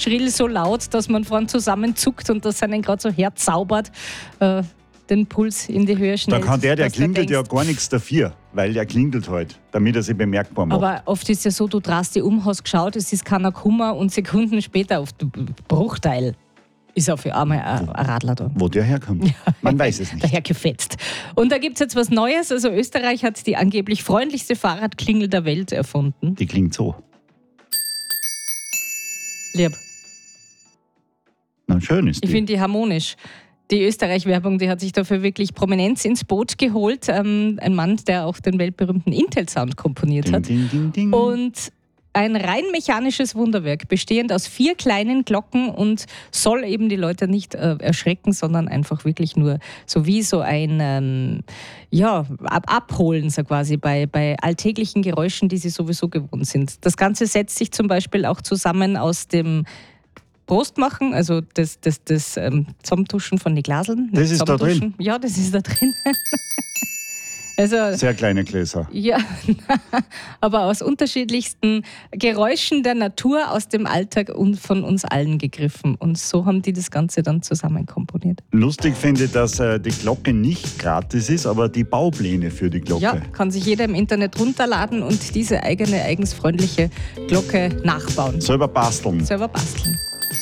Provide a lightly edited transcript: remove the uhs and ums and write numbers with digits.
schrill, so laut, dass man vorn zusammenzuckt und das einen gerade so herzaubert, den Puls in die Höhe schnellt. Da kann der klingelt ja denkst, gar nichts dafür, weil der klingelt halt, damit er sich bemerkbar macht. aber oft ist ja so, du drehst dich um, hast geschaut, es ist keiner Kummer und Sekunden später auf den Bruchteil ist auf einmal ein Radler da. Wo der herkommt, man weiß es nicht. Daher gefetzt. Und da gibt es jetzt was Neues. Also Österreich hat die angeblich freundlichste Fahrradklingel der Welt erfunden. Die klingt so. Lieb. Na, schön ist die. Ich finde die harmonisch. Die Österreich-Werbung, die hat sich dafür wirklich Prominenz ins Boot geholt. Ein Mann, der auch den weltberühmten Intel-Sound komponiert hat. Ding, ding, ding, ding. Und ein rein mechanisches Wunderwerk, bestehend aus 4 kleinen Glocken und soll eben die Leute nicht erschrecken, sondern einfach wirklich nur so wie so ein Abholen so quasi bei alltäglichen Geräuschen, die sie sowieso gewohnt sind. Das Ganze setzt sich zum Beispiel auch zusammen aus dem Prost machen, also das Zusammentuschen von den Glaseln. Das ist da drin? Ja, das ist da drin. Also, Sehr kleine Gläser. ja, aber aus unterschiedlichsten Geräuschen der Natur, aus dem Alltag und von uns allen gegriffen. Und so haben die das Ganze dann zusammen komponiert. Lustig finde ich, dass die Glocke nicht gratis ist, aber die Baupläne für die Glocke. Ja, kann sich jeder im Internet runterladen und diese eigene, eigens freundliche Glocke nachbauen. Selber basteln. Selber basteln.